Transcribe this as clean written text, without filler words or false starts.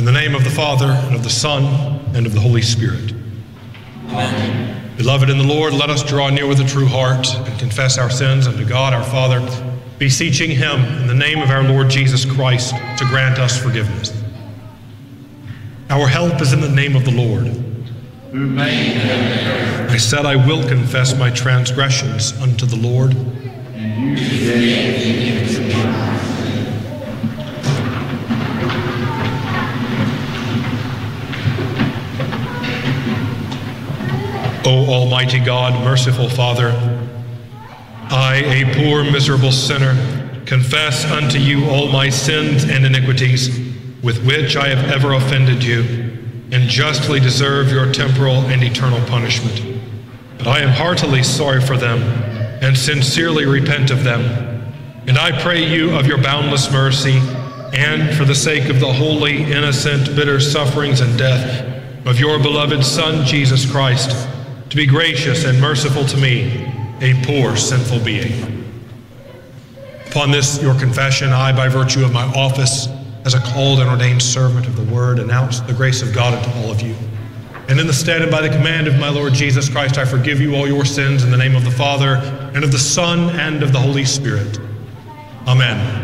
In the name of the Father, and of the Son, and of the Holy Spirit. Amen. Beloved in the Lord, let us draw near with a true heart and confess our sins unto God our Father, beseeching him in the name of our Lord Jesus Christ to grant us forgiveness. Our help is in the name of the Lord. Who made heaven and earth. I said, I will confess my transgressions unto the Lord. And you today forgive me. O Almighty God, merciful Father, I, a poor, miserable sinner, confess unto you all my sins and iniquities with which I have ever offended you, and justly deserve your temporal and eternal punishment. But I am heartily sorry for them, and sincerely repent of them. And I pray you of your boundless mercy, and for the sake of the holy, innocent, bitter sufferings and death of your beloved Son, Jesus Christ, to be gracious and merciful to me, a poor, sinful being. Upon this, your confession, I, by virtue of my office as a called and ordained servant of the Word, announce the grace of God unto all of you. And in the stead and by the command of my Lord Jesus Christ, I forgive you all your sins in the name of the Father, and of the Son, and of the Holy Spirit. Amen.